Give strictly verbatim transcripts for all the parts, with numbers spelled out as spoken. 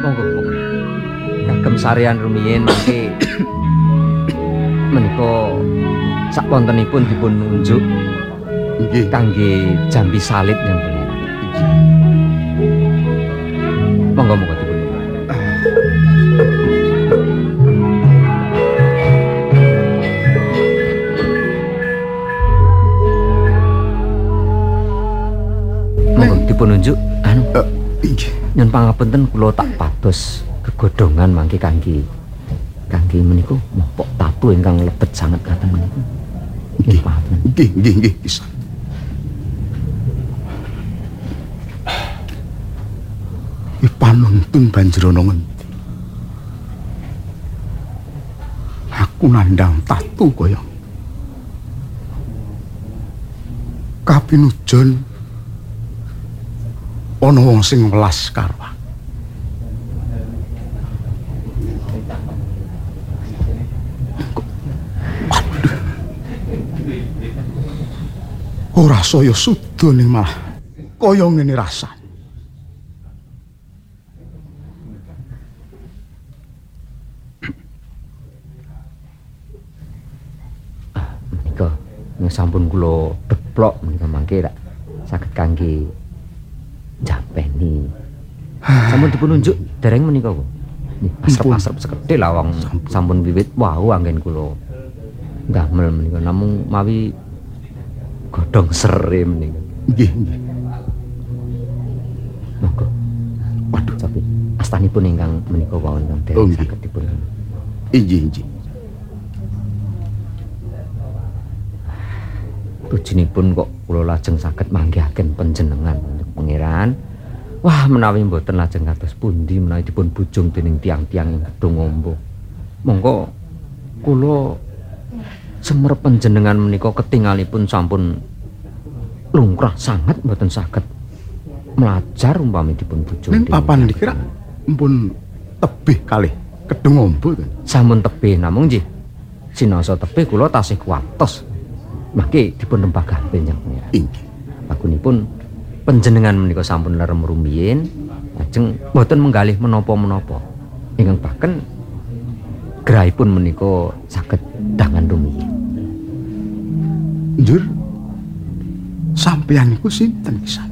Monggo, monggo. Kagem sarean rumiyin mangke menika sakwontenipun dipun nunjuk nggih kangge jambi salib yang pangeran. Monggo monggo dipun. Monggo dipun nunjuk anu. Uh, nggih. Nyun pangapunten kula tak pados gegodhongan mangke kangge kangge menika mopok tatu ingkang lebet sanget ngaten menika. Nggih, nggih, nggih, nggih, Kisan. Iki panuntun banjur ana ngendi? Aku nandhang tatu kaya kapinujon ana wong sing welas karo aku. Ora saya suda ning malah kaya ngene rasane. Menika ning sampun kula deplok menika mangke rak saged kangge jampeni. Sampun dipun nunjuk dereng menika kok. Asrep-asrep sekedhik lawang sampun wiwit wau anggen kula ndamel menika namung mawi godhong sere menika. Nggih, nggih. Monggo. Waduh, tapi astanipun ingkang menika wau ingkang dereng saged dipun. Inggih, inggih. Tujunipun kok kula lajeng saged manggihaken panjenengan pangeran. Wah, menawi mboten lajeng kados pundi menawi dipun bujung dening tiang-tiang ing gedung ombo. Monggo kula semerep panjenengan menika ketingalipun sampun lungkrah sanget mboten saged melajar umpami dipun bujung. Ning papan niki rak mpun tebih kalih gedung ombo to. Sampun tebih namung nggih. Sinasa tebih kula tasih kuwatos. Mangke dipun rembagaken panjenengan pangeran. Inggih. Pakunipun panjenengan menika sampun lerem rumiyin lajeng mboten menggalih menapa-menapa. Ingkang baken gerahipun menika saged dangan rumiyin. Njur sampeyan niku sinten Kisan?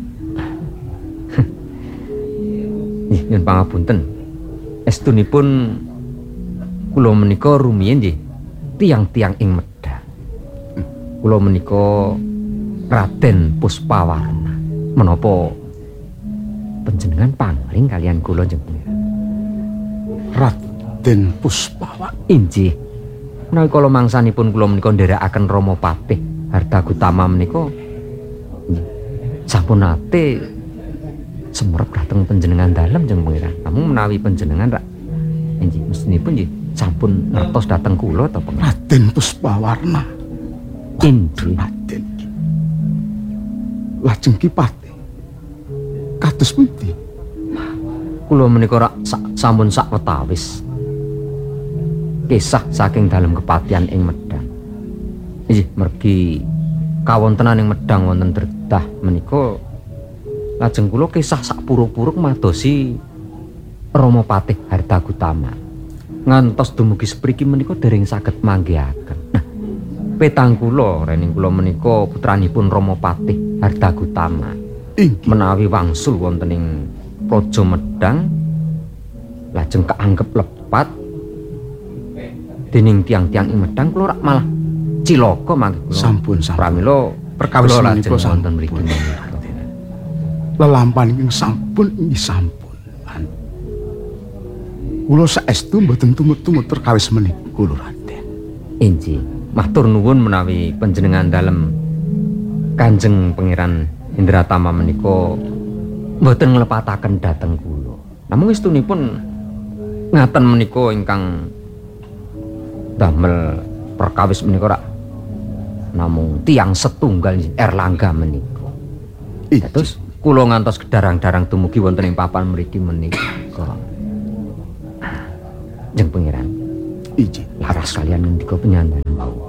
Nggih, nyuwun pangapunten. Estunipun kula menika rumiyin nggih tiang-tiang ing Medang. Kula menika Raden Puspawarna. Menapa panjenengan pangling kalian kula njenengan? Raden Puspawarna. Inggih. Menawi kala mangsanipun kula menika nderekaken Rama Patih Hardagutama menika sampun nate semerep dhateng panjenengan dalem jeng pangeran. Namung menawi panjenengan rak inggih mestenipun nggih sampun ngertos dhateng kula to pangeran. Raden Puspawarna. Inggih. Raden. Lajeng ki Patih. Kados pundi? Kula menika rak sa sampun sakwetawis kisah saking dalem kepatihan ing Medang. Inggih mergi kawontenan ing Medang wonten Dredah menika lajeng kula kisah sak puruk-puruk madosi Rama Patih Hardagutama. Ngantos dumugi sepriki menika dereng saged manggihaken. Nah, petang kula rening kula menika putranipun Rama Patih Hardagutama. Inggih. Menawi wangsul wonten ing Praja Medang lajeng kaanggep lepat dening tiang-tiang ing Medang kula rak malah cilaka mangke kula. Sampun sampun. Pramila perkawis lajeng wonten mriki. Lelampahan ing sampun inggih sampun. Kula saestu mboten tumut-tumut perkawis menika kula Raden. Inggih, matur nuwun menawi panjenengan dalem Kanjeng Pangeran Indratama menika mboten nglepataken dhateng kula. Namung estunipun ngaten menika ingkang damel perkawis menika rak namung tiang setunggal Erlangga menika. Terus kula ngantos kedarang-darang dumugi wonten ing papan mriki menika. Jeng Pangeran. Iji laras kalian ngendika penyandan.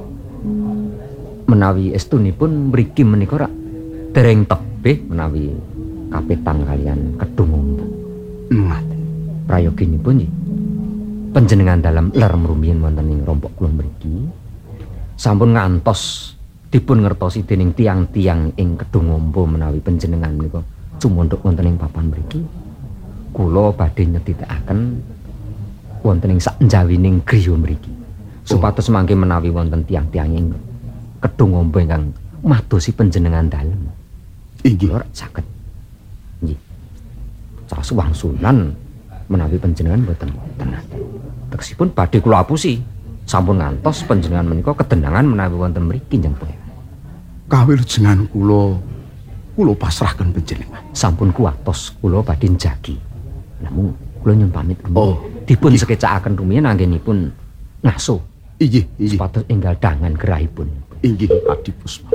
Menawi estunipun mriki menika rak dereng tebih menawi kapitang kalian kedung umbu. Ngaten. prayoginipun nggih panjenengan dalam lerem rumiyin wonten ing rompok kula mriki sampun ngantos dipun ngertosi dening tiang-tiang ing Kedungombo menawi panjenengan menika cumondhok wonten ing papan mriki. Kula badhe nyetithaken wonten ing sakjawining griya mriki. Supados mangke menawi wonten tiang-tiang ing Kedungombo ingkang madosi panjenengan dalem. Inggih Kula saged. Nggih. Cara wangsulan menawi panjenengan boten wonten. Tegesipun badhe kula apusi. Sampun ngantos panjenengan menika kedenangan menawi wonten mriki njeng Pangeran. Kawilujengan kula kula pasrahken panjenengan. Sampun kuwatos kula badhe njagi. Namung kula nyuwun pamit rumiyin. Oh, dipun sekecakaken rumiyin anggenipun ngaso Inggih, inggih. supados enggal dangan gerahipun. Inggih Adipuspa.